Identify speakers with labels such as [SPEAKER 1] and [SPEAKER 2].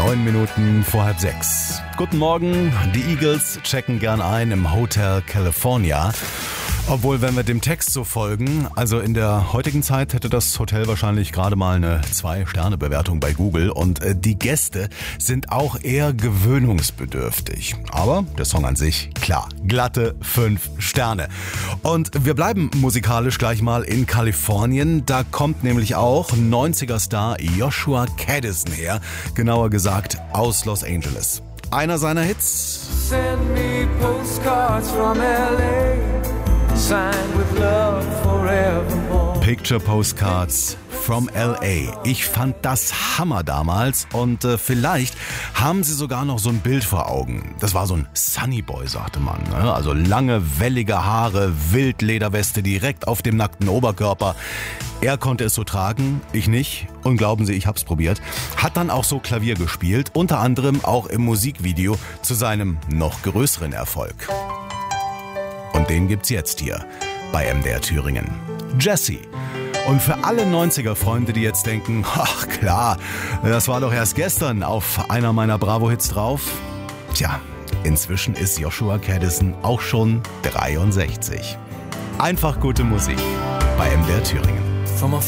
[SPEAKER 1] 9 Minuten vor 5:30. Guten Morgen, die Eagles checken gern ein im Hotel California. Obwohl, wenn wir dem Text so folgen, also in der heutigen Zeit hätte das Hotel wahrscheinlich gerade mal eine 2-Sterne-Bewertung bei Google und die Gäste sind auch eher gewöhnungsbedürftig. Aber der Song an sich, klar, glatte 5 Sterne. Und wir bleiben musikalisch gleich mal in Kalifornien. Da kommt nämlich auch 90er-Star Joshua Kadison her, genauer gesagt aus Los Angeles. Einer seiner Hits:
[SPEAKER 2] Send me postcards from LA. Signed with love forevermore.
[SPEAKER 1] Picture Postcards from LA. Ich fand das Hammer damals und vielleicht haben Sie sogar noch so ein Bild vor Augen. Das war so ein Sunny Boy, sagte man. Ne? Also lange, wellige Haare, Wildlederweste direkt auf dem nackten Oberkörper. Er konnte es so tragen, ich nicht. Und glauben Sie, ich hab's probiert. Hat dann auch so Klavier gespielt, unter anderem auch im Musikvideo zu seinem noch größeren Erfolg. Und den gibt's jetzt hier bei MDR Thüringen. Jesse. Und für alle 90er-Freunde, die jetzt denken, ach klar, das war doch erst gestern auf einer meiner Bravo-Hits drauf. Tja, inzwischen ist Joshua Kadison auch schon 63. Einfach gute Musik bei MDR Thüringen.